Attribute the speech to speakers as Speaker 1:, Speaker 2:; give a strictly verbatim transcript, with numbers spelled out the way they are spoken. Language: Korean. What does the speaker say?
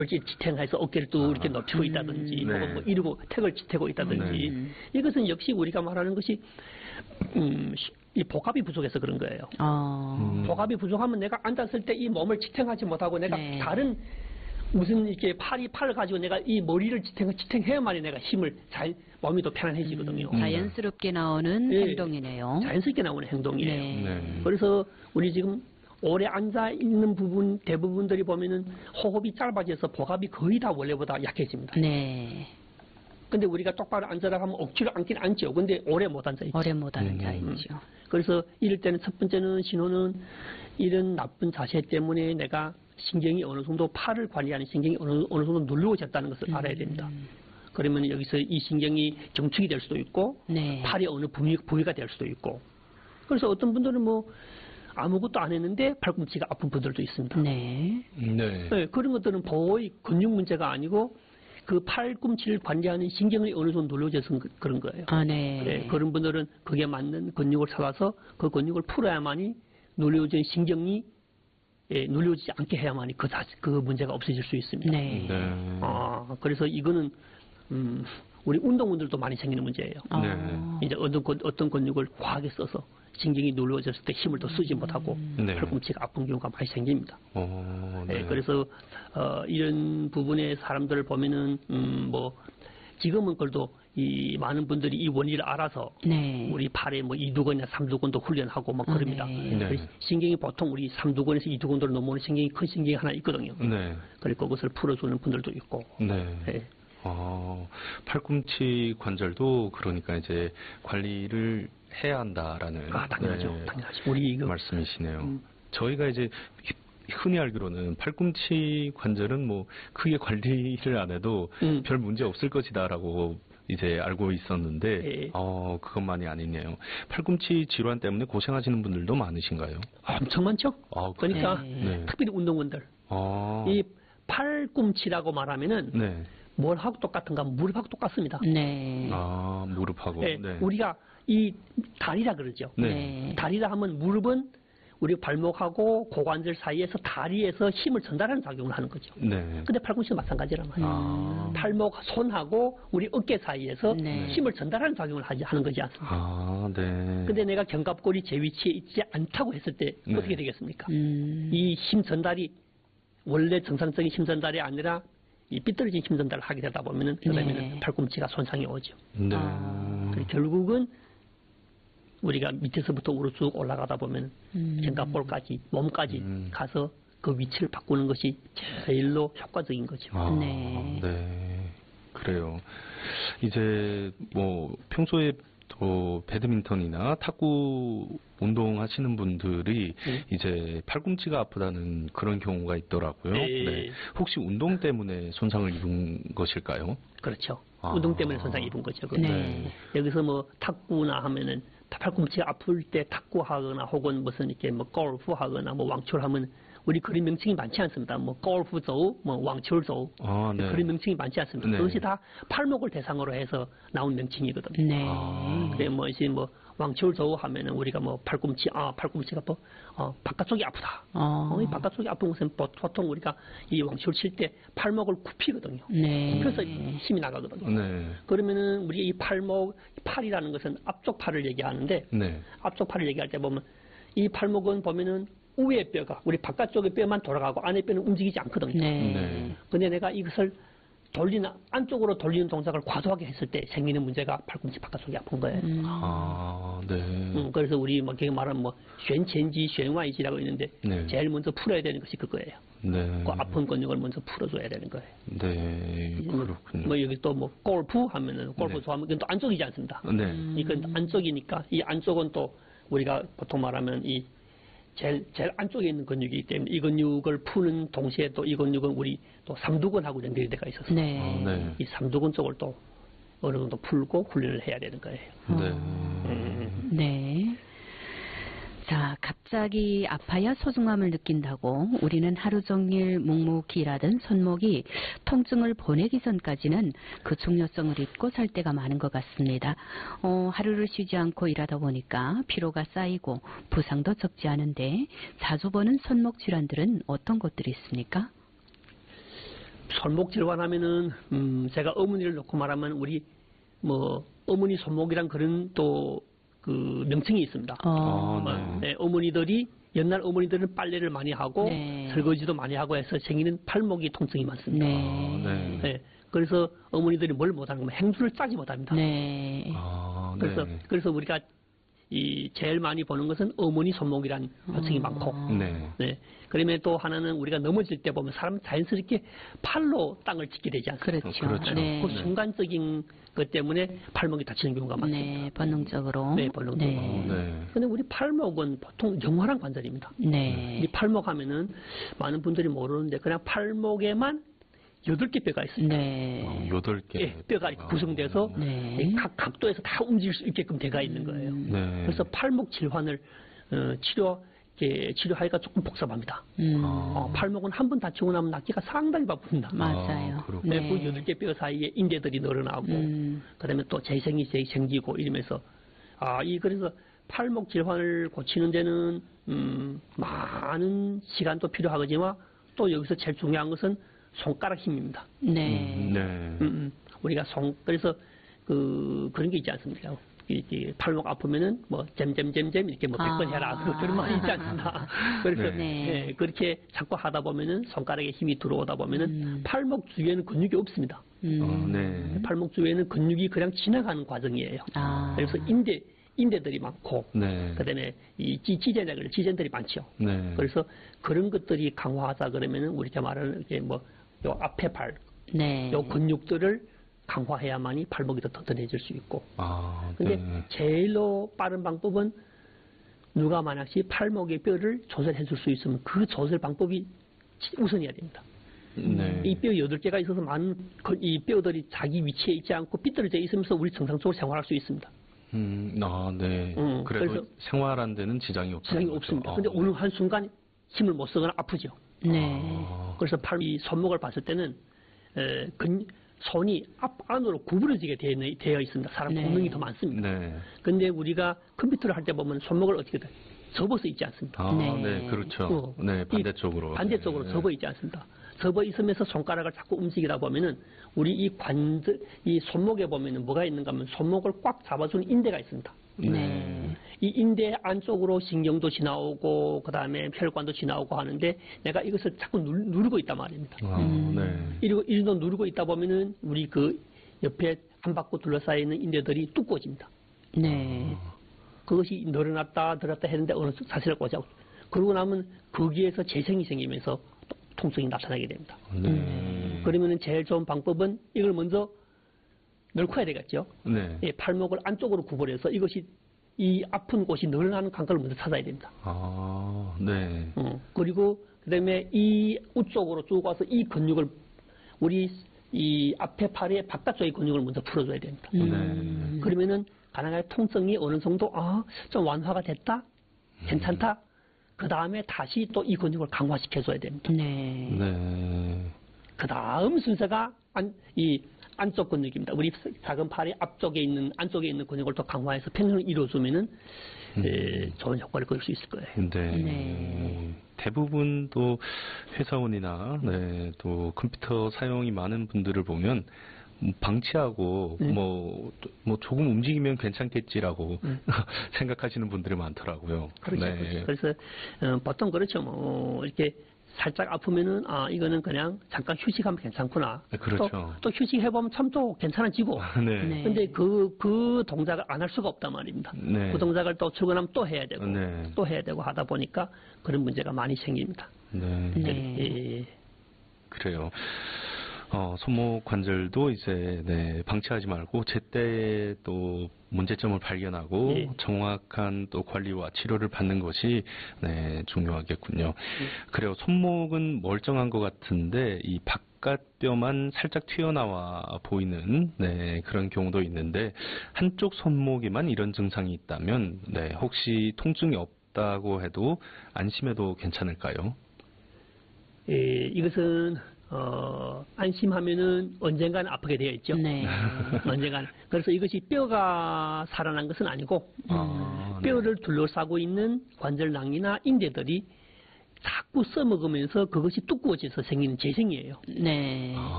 Speaker 1: 이렇게 지탱해서 어깨를 또
Speaker 2: 아.
Speaker 1: 이렇게 높이고 있다든지,
Speaker 2: 네.
Speaker 1: 혹은 뭐 이러고 택을 지탱고 있다든지,
Speaker 2: 네.
Speaker 1: 이것은 역시 우리가 말하는 것이, 음, 이 복압이 부족해서 그런 거예요.
Speaker 3: 어.
Speaker 2: 음.
Speaker 1: 복압이 부족하면 내가 앉았을 때 이 몸을 지탱하지 못하고 내가
Speaker 3: 네.
Speaker 1: 다른 무슨 이렇게 팔이 팔을 가지고 내가 이 머리를 지탱, 지탱해야만이 내가 힘을 잘, 몸이 더 편안해지거든요.
Speaker 3: 음, 자연스럽게 나오는
Speaker 1: 네.
Speaker 3: 행동이네요.
Speaker 1: 자연스럽게 나오는 행동이에요.
Speaker 3: 네.
Speaker 2: 네.
Speaker 1: 그래서 우리 지금 오래 앉아 있는 부분 대부분들이 보면은 호흡이 짧아져서 복압이 거의 다 원래보다 약해집니다.
Speaker 3: 네.
Speaker 1: 근데 우리가 똑바로 앉으라 하면 억지로 앉긴 앉죠. 근데 오래 못 앉아 있죠.
Speaker 3: 오래 못
Speaker 2: 음.
Speaker 3: 앉아 있죠.
Speaker 1: 그래서 이럴 때는 첫 번째는 신호는 이런 나쁜 자세 때문에 내가 신경이 어느 정도 팔을 관리하는 신경이 어느, 어느 정도 눌러졌다는 것을
Speaker 3: 음.
Speaker 1: 알아야 됩니다. 그러면 여기서 이 신경이 경축이 될 수도 있고
Speaker 3: 네.
Speaker 1: 팔이 어느 부위, 부위가 될 수도 있고 그래서 어떤 분들은 뭐 아무것도 안 했는데 팔꿈치가 아픈 분들도 있습니다.
Speaker 3: 네.
Speaker 2: 네.
Speaker 1: 네, 그런 것들은 거의 근육 문제가 아니고 그 팔꿈치를 관리하는 신경이 어느 정도 눌러져서 그- 그런 거예요.
Speaker 3: 아, 네.
Speaker 1: 네, 그런 분들은 그게 맞는 근육을 찾아서 그 근육을 풀어야만이 눌려진 신경이 예, 눌려지지 않게 해야만이 그, 자, 그 문제가 없어질 수 있습니다.
Speaker 3: 네.
Speaker 2: 네.
Speaker 1: 아, 그래서 이거는 음, 우리 운동원들도 많이 생기는 문제예요.
Speaker 3: 어.
Speaker 2: 네.
Speaker 1: 이제 어떤, 근- 어떤 근육을 과하게 써서 신경이 눌러졌을 때 힘을 더 쓰지 못하고
Speaker 2: 네.
Speaker 1: 팔꿈치가 아픈 경우가 많이 생깁니다.
Speaker 2: 어,
Speaker 1: 네,
Speaker 2: 네.
Speaker 1: 그래서 어, 이런 부분의 사람들을 보면은 음, 뭐 지금은 그래도 이 많은 분들이 이 원리를 알아서
Speaker 3: 네.
Speaker 1: 우리 팔에 뭐 이두근이나 삼두근도 훈련하고 막
Speaker 3: 아,
Speaker 1: 그럽니다.
Speaker 3: 네.
Speaker 2: 네.
Speaker 1: 그래서 신경이 보통 우리 삼두근에서 이두근으로 넘어오는 신경이 큰 신경이 하나 있거든요.
Speaker 2: 네.
Speaker 1: 그리고 그것을 풀어주는 분들도 있고.
Speaker 2: 네.
Speaker 1: 네.
Speaker 2: 아, 팔꿈치 관절도 그러니까 이제 관리를 해야 한다라는
Speaker 1: 아, 당연하죠.
Speaker 2: 네,
Speaker 1: 당연하죠. 우리 이거
Speaker 2: 말씀이시네요.
Speaker 1: 음.
Speaker 2: 저희가 이제 흔히 알기로는 팔꿈치 관절은 뭐 크게 관리를 안 해도
Speaker 1: 음.
Speaker 2: 별 문제 없을 것이다라고 이제 알고 있었는데
Speaker 1: 예.
Speaker 2: 어 그것만이 아니네요. 팔꿈치 질환 때문에 고생하시는 분들도 많으신가요?
Speaker 1: 엄청 많죠.
Speaker 2: 아,
Speaker 1: 그러니까
Speaker 3: 네.
Speaker 2: 네.
Speaker 1: 특별히 운동원들
Speaker 2: 아,
Speaker 1: 이 팔꿈치라고 말하면은
Speaker 2: 네.
Speaker 1: 뭘 하고 똑같은가 무릎하고 똑같습니다.
Speaker 3: 네.
Speaker 2: 아, 무릎하고.
Speaker 1: 네,
Speaker 2: 네.
Speaker 1: 우리가 이 다리라 그러죠.
Speaker 2: 네.
Speaker 3: 네.
Speaker 1: 다리라 하면 무릎은 우리 발목하고 고관절 사이에서 다리에서 힘을 전달하는 작용을 하는 거죠.
Speaker 2: 네.
Speaker 1: 근데 팔꿈치는 마찬가지란 말이에요.
Speaker 2: 아.
Speaker 1: 팔목, 손하고 우리 어깨 사이에서
Speaker 3: 네.
Speaker 1: 힘을 전달하는 작용을 하지, 하는 거지 않습니까?
Speaker 2: 아, 네.
Speaker 1: 근데 내가 견갑골이 제 위치에 있지 않다고 했을 때
Speaker 2: 네.
Speaker 1: 어떻게 되겠습니까?
Speaker 3: 음.
Speaker 1: 이 힘 전달이 원래 정상적인 힘 전달이 아니라 이 삐뚤어진 힘 전달을 하게 되다 보면은 그다음에는
Speaker 3: 네.
Speaker 1: 팔꿈치가 손상이 오죠.
Speaker 2: 네.
Speaker 3: 아.
Speaker 1: 그래서 결국은 우리가 밑에서부터 위로 쭉 올라가다 보면
Speaker 3: 음.
Speaker 1: 견갑골까지 몸까지
Speaker 2: 음.
Speaker 1: 가서 그 위치를 바꾸는 것이 제일로 효과적인 거죠.
Speaker 2: 아,
Speaker 3: 네.
Speaker 2: 네. 그래요. 이제 뭐 평소에 또 배드민턴이나 탁구 운동하시는 분들이
Speaker 1: 네.
Speaker 2: 이제 팔꿈치가 아프다는 그런 경우가 있더라고요.
Speaker 1: 네.
Speaker 2: 혹시 운동 때문에 손상을 입은 것일까요?
Speaker 1: 그렇죠.
Speaker 2: 아.
Speaker 1: 운동 때문에 손상 입은 거죠. 그건.
Speaker 3: 네.
Speaker 1: 여기서 뭐 탁구나 하면은 팔꿈치가 아플 때 탁구하거나 혹은 무슨 이렇게 뭐 골프하거나 뭐 왕초하면 우리 그런 명칭이 많지 않습니다. 뭐 골프조, 뭐 왕초조
Speaker 2: 아, 네.
Speaker 1: 그런 명칭이 많지 않습니다.
Speaker 2: 네.
Speaker 1: 그것이 다 팔목을 대상으로 해서 나온 명칭이거든요.
Speaker 3: 네.
Speaker 2: 아.
Speaker 1: 그래 뭐 이제 뭐 왕초조 하면은 우리가 뭐 팔꿈치 아 팔꿈치가 뭐 어, 바깥쪽이 아프다.
Speaker 3: 어.
Speaker 1: 어, 이 바깥쪽이 아픈 것은 보- 보통 우리가 이 왕초를 칠 때 팔목을 굽히거든요.
Speaker 3: 네.
Speaker 1: 굽혀서 힘이 나가거든요.
Speaker 2: 네.
Speaker 1: 그러면은 우리 이 팔목 팔이라는 것은 앞쪽 팔을 얘기하는데
Speaker 2: 네.
Speaker 1: 앞쪽 팔을 얘기할 때 보면 이 팔목은 보면은 우의 뼈가 우리 바깥쪽의 뼈만 돌아가고 안의 뼈는 움직이지 않거든요.
Speaker 3: 네.
Speaker 2: 네.
Speaker 1: 근데 내가 이것을 돌리는 안쪽으로 돌리는 동작을 과도하게 했을 때 생기는 문제가 팔꿈치 바깥쪽이 아픈 거예요.
Speaker 3: 음.
Speaker 2: 아, 네.
Speaker 1: 음, 그래서 우리 뭐 그게 말하면 뭐旋前肌, 旋外肌라고 있는데
Speaker 2: 네.
Speaker 1: 제일 먼저 풀어야 되는 것이 그거예요.
Speaker 2: 네.
Speaker 1: 그 아픈 근육을 먼저 풀어줘야 되는 거예요.
Speaker 2: 네.
Speaker 1: 뭐,
Speaker 2: 그렇군요.
Speaker 1: 뭐 여기 또 뭐 골프 하면은 골프
Speaker 2: 네.
Speaker 1: 좋아하면 이건 또 안쪽이지 않습니다.
Speaker 2: 네.
Speaker 1: 이건 안쪽이니까 이 안쪽은 또 우리가 보통 말하면 이 제일, 제일 안쪽에 있는 근육이기 때문에 이 근육을 푸는 동시에 또 이 근육은 우리 또 삼두근하고 연결이 되어 있어서
Speaker 3: 네.
Speaker 2: 아, 네.
Speaker 1: 이 삼두근 쪽을 또 어느 정도 풀고 훈련을 해야 되는 거예요.
Speaker 2: 네.
Speaker 1: 음.
Speaker 3: 네. 자, 갑자기 아파야 소중함을 느낀다고 우리는 하루 종일 묵묵히 일하던 손목이 통증을 보내기 전까지는 그 중요성을 잊고 살 때가 많은 것 같습니다. 어, 하루를 쉬지 않고 일하다 보니까 피로가 쌓이고 부상도 적지 않은데 자주 보는 손목 질환들은 어떤 것들이 있습니까?
Speaker 1: 손목 질환하면은 음, 제가 어머니를 놓고 말하면 우리 뭐 어머니 손목이란 그런 또 그 명칭이 있습니다.
Speaker 3: 어.
Speaker 2: 아, 네.
Speaker 1: 네, 어머니들이 옛날 어머니들은 빨래를 많이 하고
Speaker 3: 네.
Speaker 1: 설거지도 많이 하고 해서 생기는 팔목이 통증이 많습니다.
Speaker 3: 네.
Speaker 2: 아, 네.
Speaker 1: 네, 그래서 어머니들이 뭘 못하는 거면 행주를 짜지 못합니다.
Speaker 3: 네.
Speaker 2: 아, 네.
Speaker 1: 그래서 그래서 우리가 이 제일 많이 보는 것은 어머니 손목이란 호칭이
Speaker 3: 어.
Speaker 1: 많고,
Speaker 2: 네.
Speaker 1: 네. 그러면 또 하나는 우리가 넘어질 때 보면 사람 자연스럽게 팔로 땅을 짚게 되지 않습니까?
Speaker 3: 그렇죠.
Speaker 2: 어, 그렇죠.
Speaker 3: 네.
Speaker 1: 그 순간적인 것 때문에 팔목이 다치는 경우가 많습니다.
Speaker 3: 네, 본능적으로.
Speaker 1: 네, 본능적으로.
Speaker 3: 네.
Speaker 2: 네.
Speaker 1: 근데 우리 팔목은 보통 영활한 관절입니다.
Speaker 3: 네.
Speaker 1: 이 팔목 하면은 많은 분들이 모르는데 그냥 팔목에만 여덟 개 뼈가 있습니다.
Speaker 3: 네.
Speaker 2: 어, 여덟 개.
Speaker 1: 예, 뼈가 구성돼서
Speaker 3: 네.
Speaker 1: 이 각 각도에서 다 움직일 수 있게끔 돼가 있는 거예요.
Speaker 2: 네.
Speaker 1: 그래서 팔목 질환을 어, 치료 예, 치료하기가 조금 복잡합니다.
Speaker 3: 음.
Speaker 1: 어, 팔목은 한 번 다치고 나면 낫기가 상당히 바쁩니다.
Speaker 3: 맞아요.
Speaker 2: 아, 그렇군요.
Speaker 1: 네. 그 여덟 개 뼈 사이에 인대들이 늘어나고
Speaker 3: 음.
Speaker 1: 그다음에 또 재생이 생기고 이러면서 아, 이 그래서 팔목 질환을 고치는 데는 음, 많은 시간도 필요하지만 또 여기서 제일 중요한 것은 손가락 힘입니다.
Speaker 3: 네.
Speaker 2: 음, 네.
Speaker 1: 음, 음. 우리가 손 그래서 그 그런 게 있지 않습니까? 이렇게 팔목 아프면은 뭐 잼잼잼잼 이렇게 뭐 백 번
Speaker 3: 아.
Speaker 1: 해라 그 그런 말이 있지 않습니까? 그래서
Speaker 3: 네.
Speaker 1: 예, 그렇게 자꾸 하다 보면은 손가락에 힘이 들어오다 보면은
Speaker 3: 음.
Speaker 1: 팔목 주위에는 근육이 없습니다.
Speaker 3: 음.
Speaker 2: 어, 네.
Speaker 1: 팔목 주위에는 근육이 그냥 지나가는 과정이에요.
Speaker 3: 아.
Speaker 1: 그래서 인대 인대들이 많고
Speaker 2: 네.
Speaker 1: 그다음에 이 지- 지젠이라 그래 지젠들이 많죠.
Speaker 2: 네.
Speaker 1: 그래서 그런 것들이 강화하자 그러면은 우리가 말하는 게 뭐 요 앞에 발,
Speaker 3: 네.
Speaker 1: 요 근육들을 강화해야만이 팔목이 더 튼튼해질 수 있고.
Speaker 2: 아,
Speaker 1: 근데
Speaker 2: 네.
Speaker 1: 제일로 빠른 방법은 누가 만약시 팔목의 뼈를 조절해 줄 수 있으면 그 조절 방법이 우선이어야 됩니다.
Speaker 2: 네.
Speaker 1: 이 뼈 여덟 개가 있어서 많은 그 이 뼈들이 자기 위치에 있지 않고 삐뚤어져 있으면서 우리 정상적으로 생활할 수 있습니다.
Speaker 2: 음, 아, 네.
Speaker 1: 음,
Speaker 2: 그래도
Speaker 1: 그래서
Speaker 2: 생활하는 데는 지장이 없다.
Speaker 1: 지장이 없습니다. 근데 어느 한 순간 힘을 못 쓰거나 아프죠.
Speaker 3: 네.
Speaker 2: 아,
Speaker 1: 그래서 팔, 이 손목을 봤을 때는 에, 근, 손이 앞 안으로 구부러지게 되어, 있는- 되어 있습니다. 사람
Speaker 3: 네.
Speaker 1: 본능이 더 많습니다.
Speaker 2: 네.
Speaker 1: 근데 우리가 컴퓨터를 할 때 보면 손목을 어떻게 돼? 접어서 있지 않습니까?
Speaker 2: 아,
Speaker 3: 네.
Speaker 2: 네. 그렇죠.
Speaker 1: 어,
Speaker 2: 네,
Speaker 1: 이
Speaker 2: 반대쪽으로.
Speaker 1: 반대쪽으로
Speaker 2: 네.
Speaker 1: 접어 있지 않습니다. 접어 있으면서 손가락을 자꾸 움직이다 보면은 우리 이 관절, 이 손목에 보면은 뭐가 있는가 하면 손목을 꽉 잡아주는 인대가 있습니다.
Speaker 3: 네.
Speaker 1: 이 인대 안쪽으로 신경도 지나오고 그 다음에 혈관도 지나오고 하는데 내가 이것을 자꾸 누, 누르고 있단 말입니다.
Speaker 2: 아,
Speaker 3: 음.
Speaker 2: 네.
Speaker 1: 이리고 이리도 누르고 있다 보면은 우리 그 옆에 한 바퀴 둘러싸여 있는 인대들이 두꺼워집니다.
Speaker 3: 네.
Speaker 1: 그것이 늘어났다 들었다 했는데 어느 사실을 꽂아. 그러고 나면 거기에서 재생이 생기면서 또 통증이 나타나게 됩니다.
Speaker 2: 네.
Speaker 1: 그러면은 제일 좋은 방법은 이걸 먼저 넓혀야 되겠죠.
Speaker 2: 네.
Speaker 1: 예, 팔목을 안쪽으로 구부려서 이것이 이 아픈 곳이 늘어나는 감각을 먼저 찾아야 됩니다.
Speaker 2: 아, 네.
Speaker 1: 음, 그리고 그다음에 이 우쪽으로 쭉 와서 이 근육을 우리 이 앞에 팔의 바깥쪽의 근육을 먼저 풀어줘야 됩니다.
Speaker 3: 음.
Speaker 1: 그러면은 가능하게 통증이 어느 정도 아, 좀 완화가 됐다, 괜찮다. 그 다음에 다시 또 이 근육을 강화시켜줘야 됩니다.
Speaker 3: 네.
Speaker 2: 네.
Speaker 1: 그 다음 순서가 안, 이 안쪽 근육입니다. 우리 작은 팔의 앞쪽에 있는 안쪽에 있는 근육을 더 강화해서 평형을 이루어주면은 에, 좋은 효과를 거둘 수 있을 거예요.
Speaker 2: 네.
Speaker 3: 네.
Speaker 2: 대부분 또 회사원이나 네, 또 컴퓨터 사용이 많은 분들을 보면 음, 방치하고
Speaker 1: 네.
Speaker 2: 뭐, 또- 뭐 조금 움직이면 괜찮겠지라고
Speaker 1: 네.
Speaker 2: 생각하시는 분들이 많더라고요.
Speaker 1: 그렇죠.
Speaker 2: 네.
Speaker 1: 그래서 어, 보통 그렇죠. 뭐 이렇게 살짝 아프면은 아 이거는 그냥 잠깐 휴식하면 괜찮구나.
Speaker 2: 네, 그렇죠.
Speaker 1: 또, 또 휴식해보면 참 또 괜찮아지고.
Speaker 2: 네.
Speaker 3: 네.
Speaker 1: 근데 그, 그 동작을 안 할 수가 없단 말입니다.
Speaker 2: 네.
Speaker 1: 그 동작을 또 출근하면 또 해야 되고,
Speaker 2: 네.
Speaker 1: 또 해야 되고 하다 보니까 그런 문제가 많이 생깁니다.
Speaker 2: 네.
Speaker 3: 네.
Speaker 1: 예,
Speaker 2: 그래요. 어, 손목 관절도 이제 네, 방치하지 말고 제때 또 문제점을 발견하고
Speaker 1: 예.
Speaker 2: 정확한 또 관리와 치료를 받는 것이 네, 중요하겠군요. 그래요. 손목은 멀쩡한 것 같은데 이 바깥뼈만 살짝 튀어나와 보이는 네, 그런 경우도 있는데 한쪽 손목에만 이런 증상이 있다면 네, 혹시 통증이 없다고 해도 안심해도 괜찮을까요?
Speaker 1: 예, 이것은 어, 안심하면은 언젠가는 아프게 되어 있죠.
Speaker 3: 네.
Speaker 1: 언젠가는. 그래서 이것이 뼈가 살아난 것은 아니고
Speaker 2: 아, 네.
Speaker 1: 뼈를 둘러싸고 있는 관절낭이나 인대들이 자꾸 써먹으면서 그것이 두꺼워져서 생기는 재생이에요.
Speaker 3: 네.
Speaker 2: 아.